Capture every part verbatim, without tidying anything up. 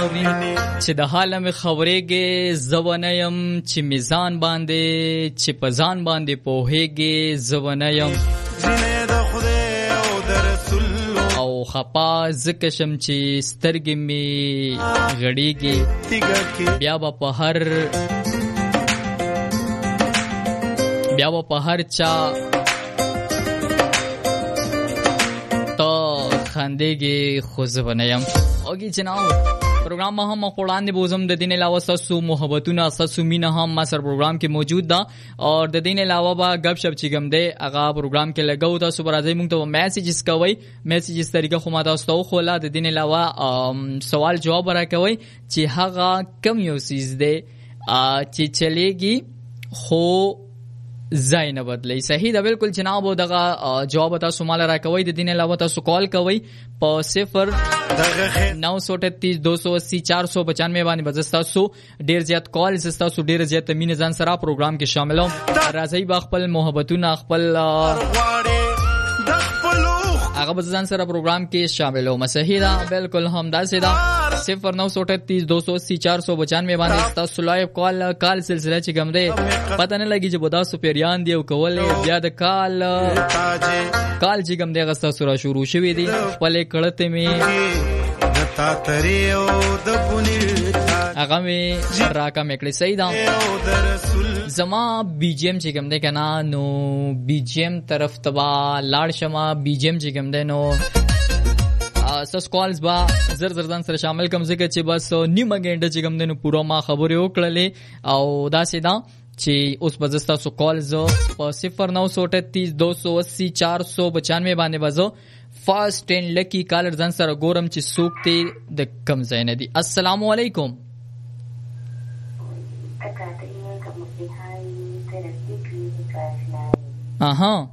واوري چې د حال مې خبرېږي زونیم چې میزان باندې چې پزان باندې پوهېږي زونیم او خپا زکه شم چې سترګې می غړېږي بیا به په هر بیا به په هر چا تو خندېږي خو زه به نه یم. اوګي جناب پروګرام ما هم وړاندې بوزم د دین علاوه ساسو محبتونه ساسو مینه هم ما سر پروګرام کې موجود ده او د دین علاوه با غب شپ چې ګم ده هغه پروګرام کې لګاو تاسو برازي موږ ته میسیجز کوي میسیجز طریقه خو ما تاسو خو لا د دین علاوه سوال جواب راکوي چې هغه کم یو سیز ده چې چلےږي خو زای نه بدلی. صحیح ده بالکل جناب. دغه جواب تاسو مال راکوي د دین علاوه تاسو کال کوي په صفر نو سو اٹھتیس دو سو اسی چار سو پچانوے باندې بزستا سو ډیر زیات کال زستا سو ډیر زیات مين ځان سره پروګرام کې شاملوم. راځي با خپل محبتونه خپل هغه بزن سره پروګرام کې شاملوم. صحیح ده بالکل هم دا سیدا صفر نو سو اٹھتیس دو سو اسی چار سو پچانوے باندې تاسو لایو کال کال سلسله چې کوم دی پته نه لګي چې بودا سو پیریان دی او کولې بیا د کال کال چې کوم دی غستا سره شروع شوی دی خپل کړته می دتا تری او د پونی هغه می راکا میکړی. صحیح ده زما بی جی ایم چې کوم دی کنه نو بی جی ایم طرف تبا لاړ شمه بی جی ایم چې کوم دی نو سس کالز با زر زر ځان سره شامل کوم ځکه چې بس نیمه غنټه چې کوم دی نو پورا ما خبرې وکړلې او دا سیدا چې اوس بزستا سو کالز په صفر نو سو اٹھتیس دو سو اسی چار سو پچانوے باندې بزو فاسٹ اینڈ لکی کالر ځان سره ګورم چې سوکته د کم ځای نه دی. السلام علیکم. اها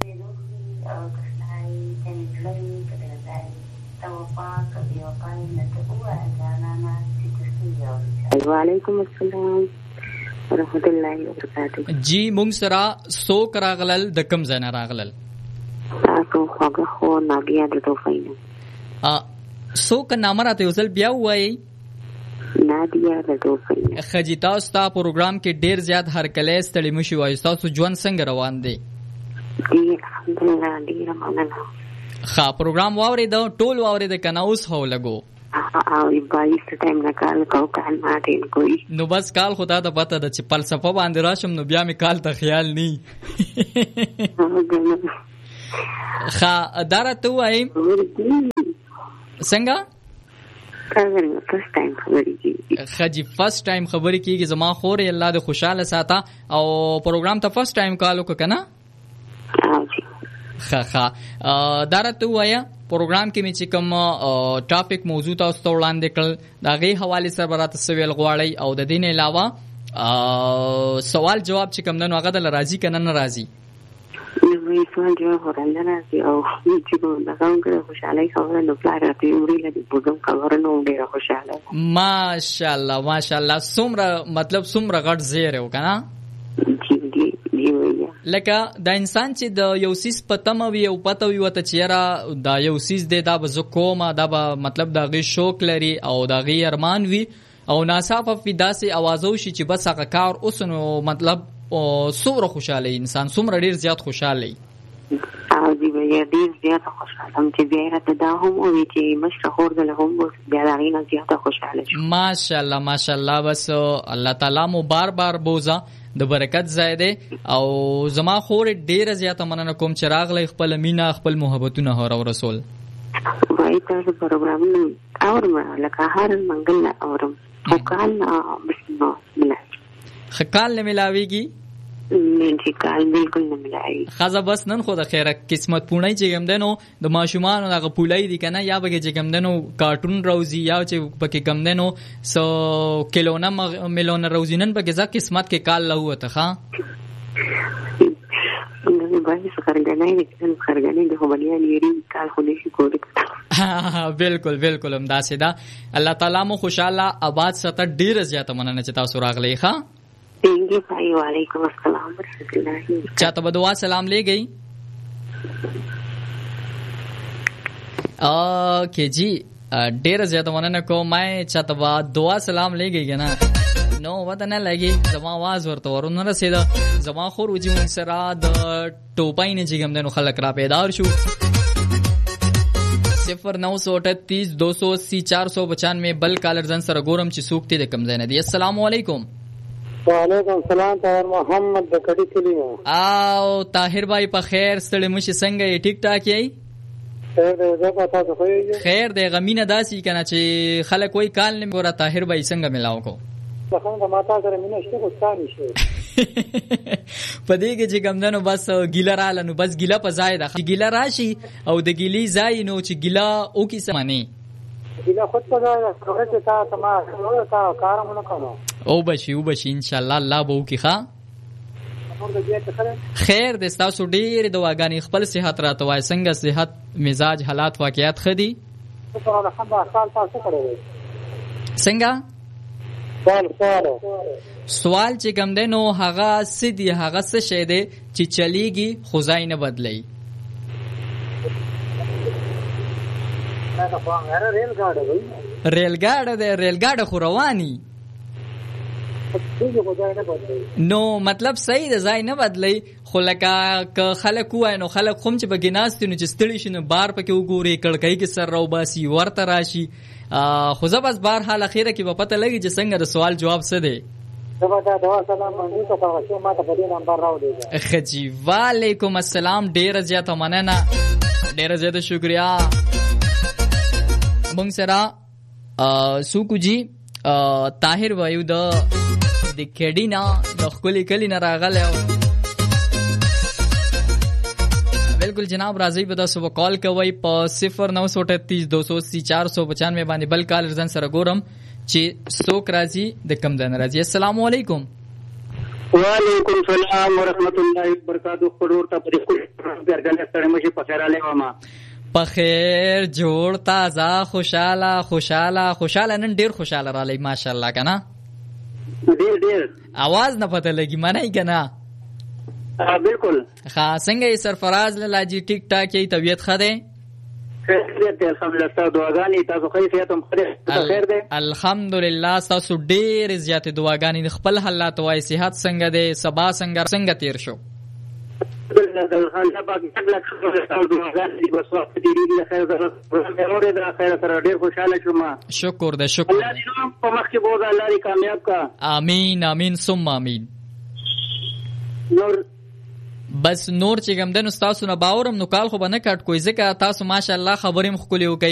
وعلیکم السلام ورحمۃ اللہ وبرکاتہ. جی مونږ سره سو کراغلل د کم ځای نه راغلل تاسو هغه خو ناګیا د توفینه ا سو ک نامه راته وصل بیا وای نادیا د توفینه خجیتا ستا پروګرام کې ډیر زیات هر کله ستړي مشي وای تاسو ژوند څنګه روان دی؟ دی الحمدلله ډیر مننه. خا پروګرام واوري د ټول واوري د کنه اوس هو لګو او بایس ټایم نه کال کو کال ما ټین کوي نو بس کال خدا ته پته د چې فلسفه باندې راشم نو بیا می کال ته خیال نی خا دارته وای څنګه فرست ټایم خبرې کیږي خجی فرست ټایم خبرې کیږي زما خور الله د خوشاله ساته او پروګرام ته فرست ټایم کال وکنه خا خا دارته وای پروګرام کې می چې کوم ټاپک موضوع تاسو ته وړاندې کړل دا غي حواله سره برات سویل غواړي او د دین علاوه سوال جواب چې کوم نن هغه د راضي کنه نه راضي نو سوال جواب ورنه راضي او چې کوم دا څنګه خوشاله خبره نو پلار ته وړي لدی بوزم خبره نو ډیره خوشاله ماشاءالله ماشاءالله سمره مطلب سمره غټ زیره وکنه لکه دا انسان چې د یو سیس پتم وي او پته وي وته چیرې دا یو سیس دی دا به کومه دا به مطلب دا غي شوق لري او دا غي ارمان وي او ناصافه په داسې اوازو شي چې بس هغه کار اوس نو مطلب سوره خوشاله انسان سومره ډیر زیات خوشاله او دی به ډیر زیات خوشاله هم چې بیا راته دا هم وي چې مشهور ده له هم بیا دا غي نه زیات خوشاله شي. ماشاءالله ماشاءالله بس الله تعالی مو بار بار بوزا د برکت زیاده او زما خور ډیره زیاته مننه کوم چې راغلی خپل مینا خپل محبتونه هر رسول وای تاسو پروګرام اورم لکه هر منګل اورم خو کال بسم الله خکال نه ملاويږي نن چې کال بالکل نه ملایي خزه بس نن خو د خیره قسمت پونای چې ګم دنو د ماشومان دغه پولای دي کنه یا بګه چې ګم دنو کارټون روزي یا چې پکې ګم دنو سو کیلونه مليون روزینن پکې ځکه قسمت کې کال له وته ښا نو باندې څرګندای نه کړم څرګندای د خبريان یری کال خو دې شي کوډ بالکل بالکل هم دا سیدا الله تعالی مو خوشاله آباد ست ډیر زیاته مننه چې تاسو راغلی ښا تینګي پای وعلیکم السلام ورحمۃ اللہ. چاته بدوا سلام لے گئی اوکے جی ډیر زیاته مننه کوم. ما چاته با دعا سلام لګیږي نه نو وته نه لګي زما आवाज ورته ورونه رسیدا. زما خور وجون سره د ټوپای نه جګم دنو خلک را پیدار شو. صفر نو سو اٹھتیس دو سو اسی چار سو پچانوے بل کالر زن سره ګورم چې سوکتی د کم زین دي. السلام علیکم. وعلیکم السلام. طاهر محمد د کډی کلیمو. او طاهر بھائی په خیر ستړي مشي څنګه یې ټیک ټاک یې؟ خیر دی زه په تاسو خو یې. خیر دی غمینه داسي کنه چې خلک وای کال نه ګوره طاهر بھائی څنګه ملاو کو. څنګه ماته سره مینه شته کو ثاني شي. پدې کې چې ګمندنو بس ګیلا رااله نو بس ګیلا په ځای ده. ګیلا راشي او د ګیلی ځای نو چې ګیلا او کی سمانی. ګیلا خود په ځای ده چې تا تما تا کارونه کوم. او بشي او بشي ان شاء الله الله به وکي ښا. خیر د تاسو ډیر دواګانی خپل صحت راته وای څنګه صحت مزاج حالات واقعیت خدي څنګه سوال سوال سوال چې کوم دی نو هغه سدي هغه څه شی دی چې چلیږي خو ځای نه بدلی. ریل ګاډه دی ریل ګاډه خو رواني نو مطلب صحیح ده ځای نه بدلی. خو لکه که خلک وای نو خلک خوم چې بګی ناستي نو چې ستړي شي نو بار پکې وګوري کړکۍ کې سر راو باسي ورته راشي. خو زه بس بهر حال اخیره کې به پته لګي چې څنګه د سوال جواب څه دی. خجی وعلیکم السلام. ډیره زیاته مننه ډیره زیاته شکریا. مونږ سره سوکو جی طاهر وایو د د کډینا د خولي کلی نه راغله. بالکل جناب راځي په تاسو کال کوي په صفر نو سو اٹھتیس دو سو اسی چار سو پچانوے باندې بل کال رزن سره ګورم چې څوک راځي د کم دن راځي. السلام علیکم. وعلیکم السلام ورحمت الله وبرکاتہ. خورور ته پرې ګرځنه ستړي مشي په خیر علی ما په خیر جوړ تازه خوشاله خوشاله خوشاله نن ډیر خوشاله را لې ماشاءالله کنه. ډیر ډیر आवाज نه پته لګي معنی کنه. ها بالکل. ها څنګه سرفراز لالا جی ټیک ټاک یې طبیعت خده؟ خیر دی الحمدلله. تاسو دعاګانې تاسو خیر صحت هم خیر دی الحمدلله. تاسو ډیر زیات دعاګانې خپل حالات وای صحت څنګه دی سبا څنګه څنګه تیر شو؟ شکر ده شکر آمین آمین ثم آمین. بس نور چې ګم دنو تاسو نه باورم نو کال خو به نه کټ کوی ځکه تاسو ماشاءالله خبرې مخ کولې وکي